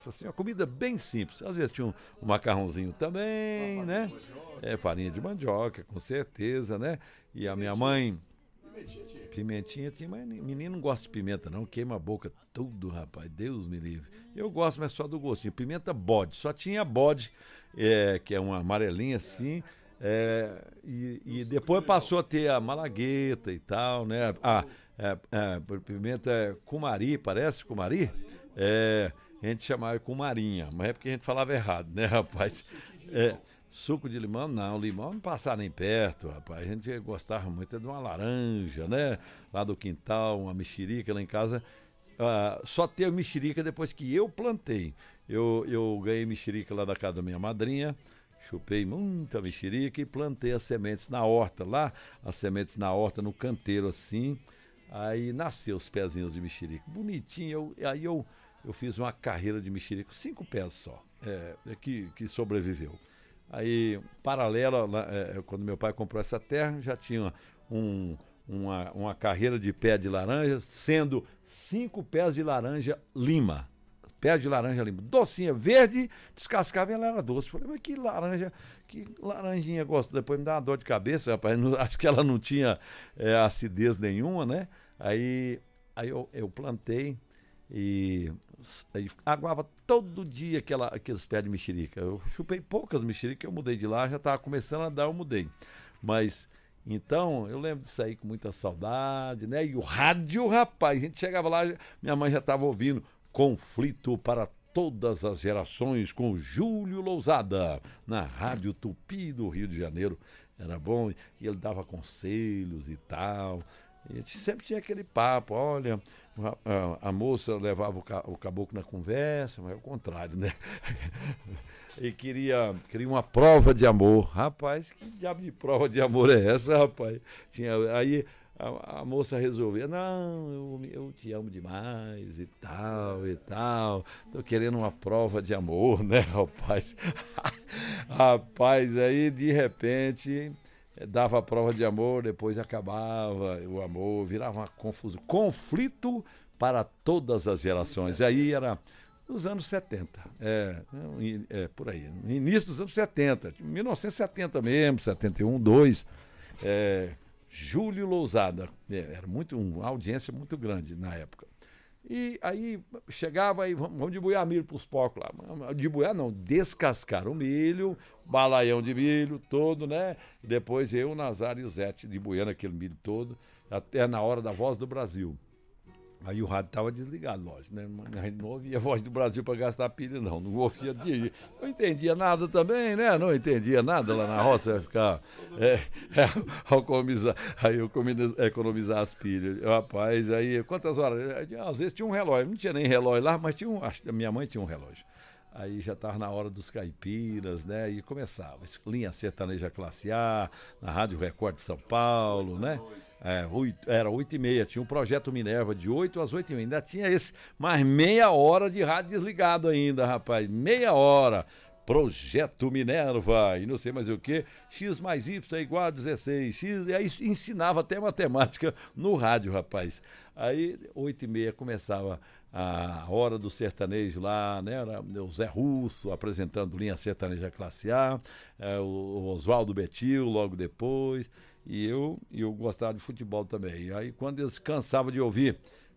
Assim, uma comida bem simples. Às vezes tinha um macarrãozinho também, né? Farinha de mandioca, com certeza, né? E a minha mãe. Pimentinha tinha, mas menino não gosta de pimenta, não. Queima a boca tudo, rapaz. Deus me livre. Eu gosto, mas só do gostinho. Pimenta bode. Só tinha bode, que é uma amarelinha assim. E depois passou a ter a malagueta e tal, né? Pimenta cumari, parece cumari? A gente chamava de cumarinha, mas é porque a gente falava errado, né, rapaz? Suco de limão, não, limão não passava nem perto, rapaz. A gente gostava muito de uma laranja, né? Lá do quintal, uma mexerica lá em casa. Só teve mexerica depois que eu plantei. Eu ganhei mexerica lá da casa da minha madrinha. Chupei muita mexerica e plantei as sementes na horta lá, as sementes na horta, no canteiro assim. Aí nasceu os pezinhos de mexerica, bonitinho. Aí eu fiz uma carreira de mexerica, 5 pés só, que sobreviveu. Aí, paralelo, quando meu pai comprou essa terra, já tinha uma carreira de pé de laranja, sendo 5 pés de laranja lima. Pé de laranja lima, docinha, verde, descascava e ela era doce. Falei, mas que laranjinha gosto. Depois me dá uma dor de cabeça, rapaz. Acho que ela não tinha acidez nenhuma, né? Aí eu plantei e aguava todo dia aqueles pés de mexerica. Eu chupei poucas mexericas, eu mudei de lá, já estava começando a dar, eu mudei. Mas, então, eu lembro de sair com muita saudade, né? E o rádio, rapaz, a gente chegava lá, minha mãe já estava ouvindo Conflito para Todas as Gerações com Júlio Lousada, na Rádio Tupi do Rio de Janeiro. Era bom, e ele dava conselhos e tal. E a gente sempre tinha aquele papo, olha, a moça levava o caboclo na conversa, mas é o contrário, né? E queria uma prova de amor. Rapaz, que diabo de prova de amor é essa, rapaz? Aí a moça resolvia, não, eu te amo demais e tal, tô querendo uma prova de amor, né, rapaz? Rapaz, aí de repente dava a prova de amor, depois acabava o amor, virava uma confusão. Conflito para todas as gerações. Aí era nos anos 70, por aí, no início dos anos 70, 1970 mesmo, 71, 2, Júlio Lousada, era uma audiência muito grande na época. E aí chegava e vamos debuiar milho para os porcos lá. Debuiar não, descascar o milho, balaião de milho todo, né? E depois eu, Nazário e o Zete debuiando aquele milho todo, até na hora da Voz do Brasil. Aí o rádio estava desligado, lógico, né? A gente não ouvia a Voz do Brasil para gastar pilha, não ouvia de. Não entendia nada também, né? Não entendia nada lá na roça, ia ficar. Aí eu economizar as pilhas. Rapaz, aí quantas horas? Às vezes tinha um relógio, não tinha nem relógio lá, mas acho que a minha mãe tinha um relógio. Aí já estava na hora dos caipiras, né? E começava. Linha sertaneja classe A, na Rádio Record de São Paulo, né? Era 8h30, tinha um projeto Minerva de 8 às 8h30. Ainda tinha mais meia hora de rádio desligado ainda, rapaz. Meia hora. Projeto Minerva, e não sei mais o que, X mais Y é igual a 16, X, e aí ensinava até matemática no rádio, rapaz. Aí, 8h30 começava a hora do sertanejo lá, né? Era o Zé Russo apresentando Linha Sertaneja Classe A, o Oswaldo Betil logo depois, e eu gostava de futebol também. Aí, quando eles cansava de ouvir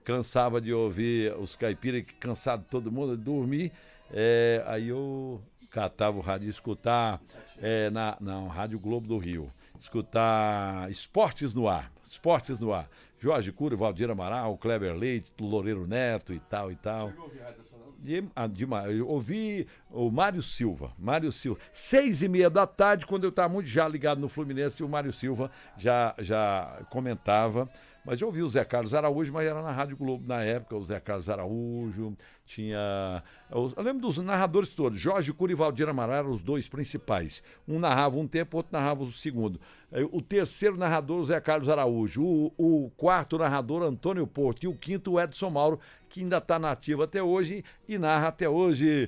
os caipiras, cansado todo mundo, dormir. Aí eu catava o rádio e escutar na Rádio Globo do Rio, escutar Esportes no Ar. Jorge Cury, Valdir Amaral, Kleber Leite, Loureiro Neto e tal. Você ouviu a Rádio Nacional? Demais. Eu ouvi o Mário Silva. 6h30 da tarde, quando eu estava muito já ligado no Fluminense, o Mário Silva já comentava. Mas eu ouvi o Zé Carlos Araújo, mas era na Rádio Globo na época, o Zé Carlos Araújo, eu lembro dos narradores todos, Jorge Cury e Valdir Amaral eram os dois principais. Um narrava um tempo, outro narrava o segundo. O terceiro narrador, o Zé Carlos Araújo. O quarto narrador, Antônio Porto. E o quinto, o Edson Mauro, que ainda está nativo até hoje e narra até hoje.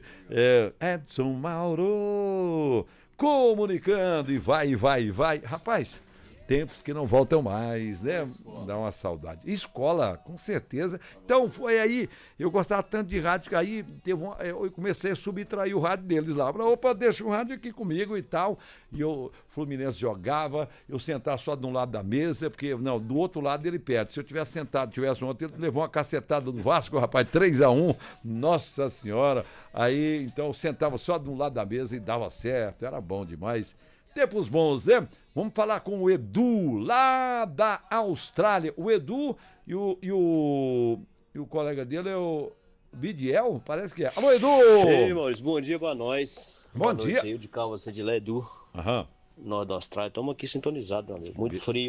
Edson Mauro, comunicando, e vai. Rapaz, tempos que não voltam mais, né? Dá uma saudade. Escola, com certeza. Então foi aí, eu gostava tanto de rádio, que aí eu comecei a subtrair o rádio deles lá. Falei, opa, deixa o rádio aqui comigo e tal. E o Fluminense jogava, eu sentava só de um lado da mesa, porque, não, do outro lado ele perde. Se eu tivesse sentado, tivesse ontem, ele levou uma cacetada do Vasco, rapaz, 3-1. Nossa Senhora. Aí, então, eu sentava só de um lado da mesa e dava certo. Era bom demais. Tempos bons, né? Vamos falar com o Edu, lá da Austrália. O Edu e o colega dele é o Bidiel, parece que é. Alô, Edu! Ei, Maurício, bom dia pra nós. Bom dia. dia. Aí, de cá, você de lá, Edu. Aham. Nós da Austrália, estamos aqui sintonizados, meu amigo. Muito frio.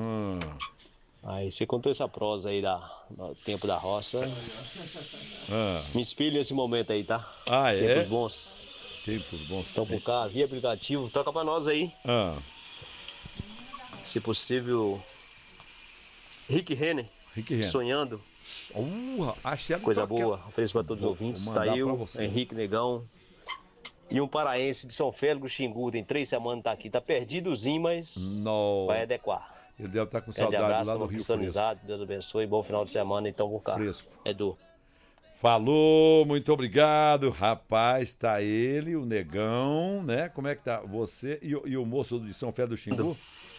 Aí você contou essa prosa aí do tempo da roça. Me inspire nesse momento aí, tá? Ah, é? Tempos bons. Tempos bons. Então por cá, via aplicativo, toca pra nós aí. Se possível, Rick Renner, Sonhando. Achei Coisa boa, ofereço pra todos os ouvintes. Saiu, Henrique Negão. E um paraense de São Félix do Xingu, tem 3 semanas tá aqui, tá perdidozinho, mas vai adequar. Ele deve estar com Grande saudade abraço, lá do Rio Fresco. Deus abençoe, bom final de semana, então vou cá. Fresco. Edu. Falou, muito obrigado. Rapaz, tá ele, o Negão, né? Como é que tá você e o moço de São Félix do Xingu?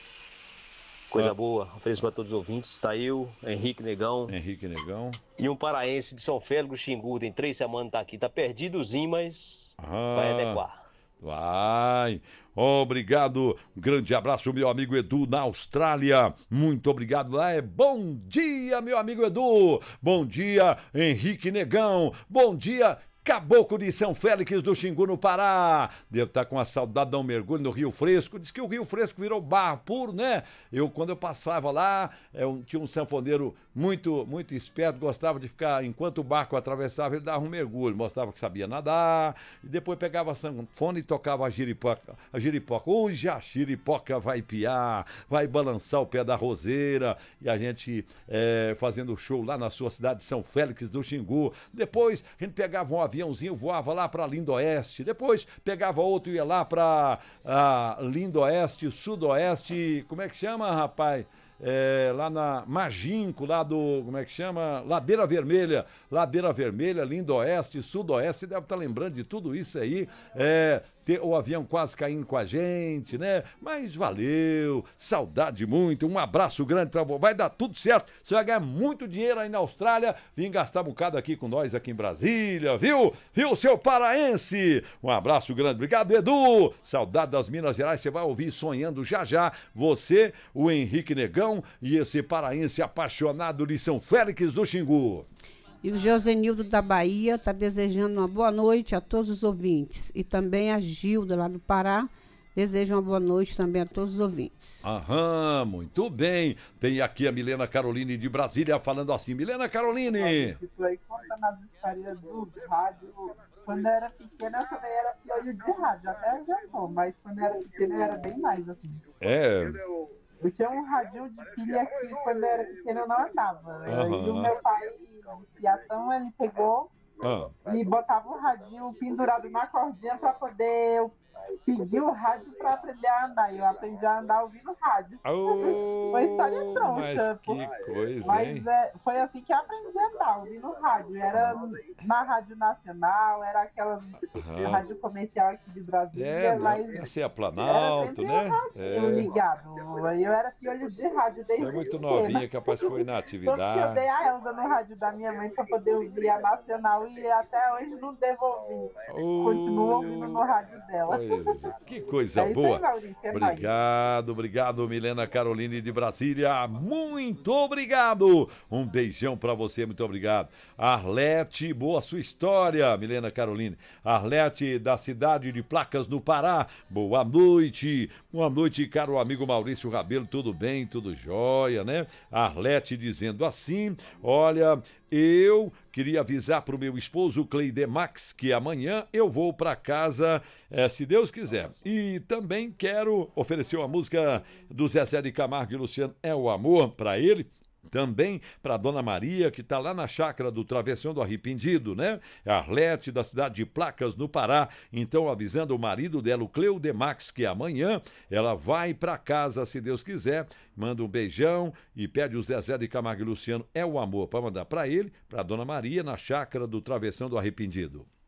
Coisa boa, ofereço para todos os ouvintes. Tá eu, Henrique Negão. E um paraense de São Félix do Xingu, tem 3 semanas tá aqui, tá perdidozinho, mas vai adequar. Vai. Obrigado. Um grande abraço, meu amigo Edu, na Austrália. Muito obrigado. Lá é bom dia, meu amigo Edu. Bom dia, Henrique Negão. Bom dia, Caboclo de São Félix do Xingu, no Pará. Deve estar com a saudade de dar um mergulho no Rio Fresco. Diz que o Rio Fresco virou barro puro, né? Quando eu passava lá, tinha um sanfoneiro muito esperto, gostava de ficar, enquanto o barco atravessava, ele dava um mergulho, mostrava que sabia nadar, e depois pegava a sanfona e tocava a giripoca. Hoje a giripoca vai piar, vai balançar o pé da roseira, e a gente fazendo show lá na sua cidade de São Félix do Xingu. Depois a gente pegava um aviãozinho, voava lá para Lindoeste, depois pegava outro e ia lá para Lindoeste, Sudoeste, como é que chama, rapaz? Lá na Maginco, lá do, como é que chama? Ladeira Vermelha, Lindoeste, Sudoeste, você deve estar lembrando de tudo isso aí, o avião quase caindo com a gente, né? Mas valeu, saudade muito, um abraço grande pra você, vai dar tudo certo, você vai ganhar muito dinheiro aí na Austrália, vim gastar um bocado aqui com nós aqui em Brasília, viu, seu paraense? Um abraço grande, obrigado, Edu, saudade das Minas Gerais, você vai ouvir Sonhando já, você, o Henrique Negão e esse paraense apaixonado de São Félix do Xingu. E o Josenildo da Bahia está desejando uma boa noite a todos os ouvintes. E também a Gilda, lá do Pará, deseja uma boa noite também a todos os ouvintes. Muito bem. Tem aqui a Milena Caroline de Brasília falando assim. Milena Caroline! Isso aí conta nas histórias do rádio. Quando eu era pequena, eu também era piolho de rádio. Até já sou, mas quando eu era pequena, eu era bem mais assim. Eu tinha um radinho de pilha que quando eu era pequena eu não andava. E o meu pai, em fiação, ele pegou e botava o radinho pendurado na cordinha para poder eu pedir o rádio para aprender a andar. E eu aprendi a andar ouvindo rádio. Foi história troncha. Mas que coisa, mas foi assim que eu aprendi a andar, ouvindo rádio. Era na Rádio Nacional, era aquela rádio comercial aqui de Brasília. Essa é a Planalto, né? Ligado. Eu era piolho de rádio desde Você é muito novinha, capaz que foi na atividade. Eu dei a Elza no rádio da minha mãe para poder ouvir a Nacional e até hoje não devolvi. Continuo ouvindo no rádio dela. Que coisa boa. Obrigado, Milena Caroline de Brasília. Muito obrigado. Um beijão pra você, muito obrigado. Arlete, boa sua história, Milena Caroline. Arlete, da cidade de Placas, no Pará. Boa noite. Boa noite, caro amigo Maurício Rabelo. Tudo bem? Tudo jóia, né? Arlete dizendo assim, olha, eu queria avisar pro meu esposo Cleidemax que amanhã eu vou pra casa, se Deus quiser. E também quero oferecer uma música do Zezé de Camargo e Luciano, É o Amor, pra ele. Também para Dona Maria, que está lá na chácara do Travessão do Arrependido, né? É a Arlete, da cidade de Placas, no Pará. Então, avisando o marido dela, o Cleudemax, que amanhã ela vai para casa, se Deus quiser. Manda um beijão e pede o Zezé de Camargo e Luciano, é o amor, para mandar para ele, para Dona Maria, na chácara do Travessão do Arrependido.